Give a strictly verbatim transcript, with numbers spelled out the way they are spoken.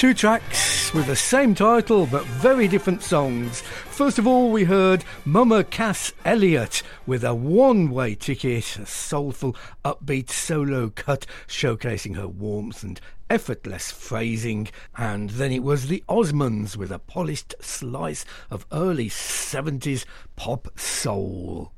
Two tracks with the same title but very different songs. First of all, we heard Mama Cass Elliot with a one-way ticket, a soulful, upbeat solo cut showcasing her warmth and effortless phrasing. And then it was the Osmonds with a polished slice of early seventies pop soul.